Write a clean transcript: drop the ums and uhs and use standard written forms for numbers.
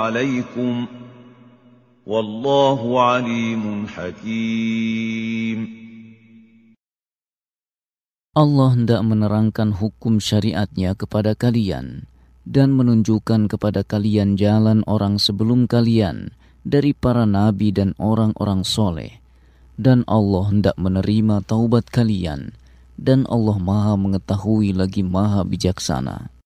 عليكم والله عليم حكيم. Allah hendak menerangkan hukum syariatnya kepada kalian dan menunjukkan kepada kalian jalan orang sebelum kalian dari para nabi dan orang-orang soleh. Dan Allah hendak menerima taubat kalian, dan Allah Maha mengetahui lagi Maha bijaksana.